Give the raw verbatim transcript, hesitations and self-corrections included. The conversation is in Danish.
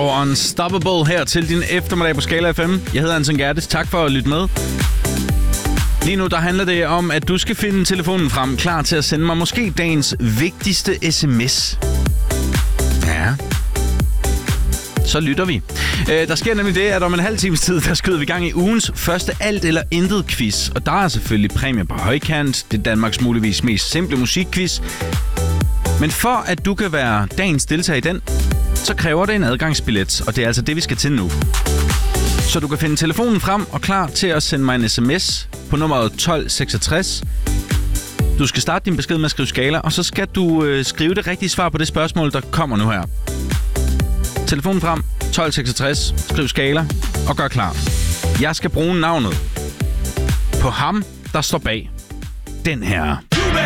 og Unstoppable her til din eftermiddag på Skala F M. Jeg hedder Anton Gerdes. Tak for at lytte med. Lige nu der handler det om, at du skal finde telefonen frem, klar til at sende mig måske dagens vigtigste sms. Ja. Så lytter vi. Øh, der sker nemlig det, at om en halv times tid, der skyder vi i gang i ugens første alt eller intet quiz. Og der er selvfølgelig præmie på højkant. Det er Danmarks muligvis mest simple musikquiz. Men for at du kan være dagens deltager i den, så kræver det en adgangsbillet. Og det er altså det, vi skal til nu. Så du kan finde telefonen frem og klar til at sende mig en sms på nummeret tolv seksogtres. Du skal starte din besked med at skrive Skala, og så skal du øh, skrive det rigtige svar på det spørgsmål, der kommer nu her. Telefonen frem, tolv seksogtres, skriv Skala og gør klar. Jeg skal bruge navnet på ham, der står bag den her